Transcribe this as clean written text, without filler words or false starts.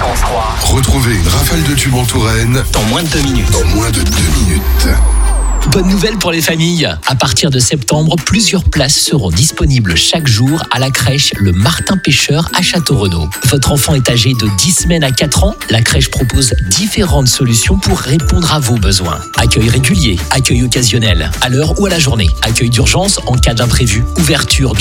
Fréquence 3. Retrouvez une rafale de tubes en Touraine Dans moins de 2 minutes. dans moins de 2 minutes. Bonne nouvelle pour les familles. À partir de septembre, plusieurs places seront disponibles chaque jour à la crèche Le Martin Pêcheur à Château-Renaud. Votre enfant est âgé de 10 semaines à 4 ans. La crèche propose différentes solutions pour répondre à vos besoins. Accueil régulier, accueil occasionnel, à l'heure ou à la journée, accueil d'urgence en cas d'imprévu, ouverture